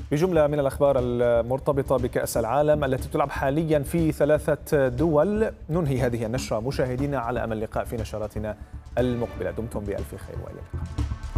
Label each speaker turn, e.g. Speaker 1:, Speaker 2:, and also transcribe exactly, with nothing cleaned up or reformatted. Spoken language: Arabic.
Speaker 1: بجملة من الأخبار المرتبطة بكأس العالم التي تلعب حاليا في ثلاثة دول. ننهي هذه النشرة مشاهدينا على أمل اللقاء في نشراتنا المقبلة. دمتم بألف خير وإلى اللقاء.